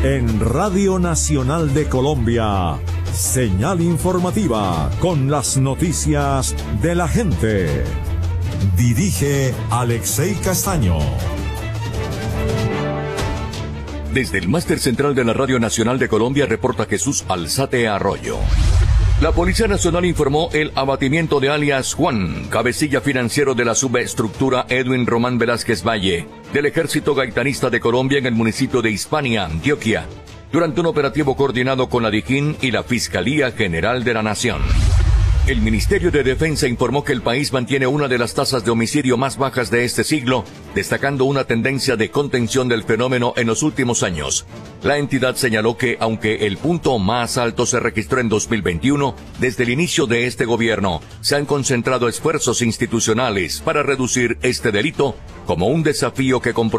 En Radio Nacional de Colombia, señal informativa con las noticias de la gente. Dirige Alexei Castaño. Desde el máster central de la Radio Nacional de Colombia reporta Jesús Alzate Arroyo. La Policía Nacional informó el abatimiento de alias Juan, cabecilla financiero de la subestructura Edwin Román Velázquez Valle, del Ejército Gaitanista de Colombia en el municipio de Hispania, Antioquia, durante un operativo coordinado con la DIJÍN y la Fiscalía General de la Nación. El Ministerio de Defensa informó que el país mantiene una de las tasas de homicidio más bajas de este siglo, destacando una tendencia de contención del fenómeno en los últimos años. La entidad señaló que, aunque el punto más alto se registró en 2021, desde el inicio de este gobierno se han concentrado esfuerzos institucionales para reducir este delito como un desafío que compromete